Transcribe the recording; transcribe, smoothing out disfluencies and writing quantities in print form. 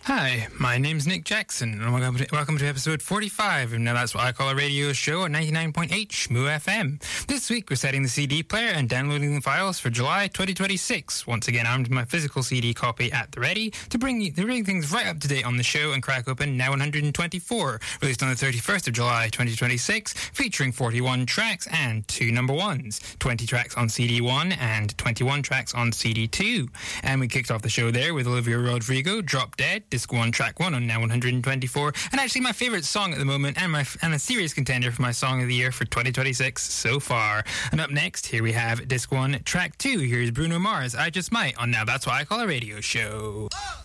Hi, my name's Nick Jackson, and welcome to episode 45 of Now That's What I Call a Radio Show on 99.8 Shmoo FM. This week we're setting the CD player and downloading the files for July 2026. Once again, armed with my physical CD copy at the ready to bring things right up to date on the show and crack open Now 124, released on the 31st of July 2026, featuring 41 tracks and 2 number ones, 20 tracks on CD 1 and 21 tracks on CD 2. And we kicked off the show there with Olivia Rodrigo, Drop Dead, Disc 1, Track 1 on Now 124, and actually my favourite song at the moment, and a serious contender for my Song of the Year for 2026 so far. And up next, here we have Disc 1, Track 2. Here's Bruno Mars, I Just Might, on Now That's What I Call a Radio Show.